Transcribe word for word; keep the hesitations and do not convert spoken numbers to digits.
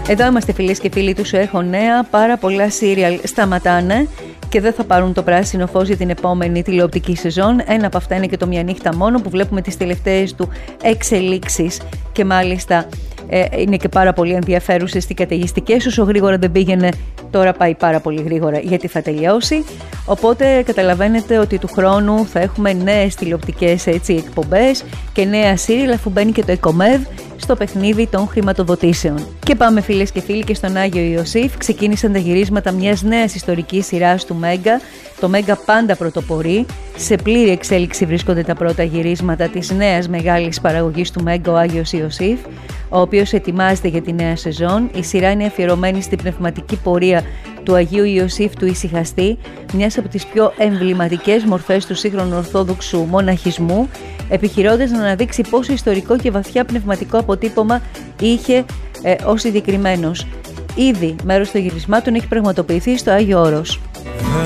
Εδώ είμαστε, φίλες και φίλοι του Σου Έχω Νέα. Πάρα πολλά σύριαλ σταματάνε και δεν θα πάρουν το πράσινο φως για την επόμενη τηλεοπτική σεζόν. Ένα από αυτά είναι και το Μια Νύχτα Μόνο, που βλέπουμε τις τελευταίες του εξελίξεις και μάλιστα ε, είναι και πάρα πολύ ενδιαφέρουσες και καταιγιστικές. Όσο γρήγορα δεν πήγαινε, τώρα πάει πάρα πολύ γρήγορα γιατί θα τελειώσει. Οπότε καταλαβαίνετε ότι του χρόνου θα έχουμε νέες τηλεοπτικές έτσι, εκπομπές και νέα σύριαλ, αφού μπαίνει και το ΕΚΟΜΕΒ στο παιχνίδι των χρηματοδοτήσεων. Και πάμε, φίλες και φίλοι, και στον Άγιο Ιωσήφ. Ξεκίνησαν τα γυρίσματα μιας νέας ιστορικής σειράς του Μέγκα. Το Μέγκα πάντα πρωτοπορεί. Σε πλήρη εξέλιξη βρίσκονται τα πρώτα γυρίσματα της νέας μεγάλης παραγωγής του Μέγκα, ο Άγιος Ιωσήφ, ο οποίος ετοιμάζεται για τη νέα σεζόν. Η σειρά είναι αφιερωμένη στην πνευματική πορεία του Αγίου Ιωσήφ του Ησυχαστή, μιας από τις πιο εμβληματικές μορφές του σύγχρονου ορθόδοξου μοναχισμού, επιχειρώντας να αναδείξει πόσο ιστορικό και βαθιά πνευματικό αποτύπωμα είχε ε, ο συγκεκριμένος. Ήδη μέρος των γυρισμάτων έχει πραγματοποιηθεί στο Άγιο Όρος.